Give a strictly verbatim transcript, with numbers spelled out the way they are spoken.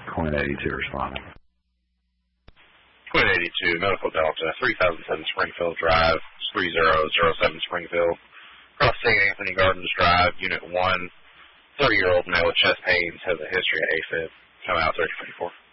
Queen eighty-two responding. Queen eighty-two, Medical Delta, three thousand seven Springfield Drive, three zero zero seven Springfield. Cross Saint Anthony Gardens Drive, Unit one, thirty-year-old male with chest pains, has a history of AFib. Come out thirty twenty-four.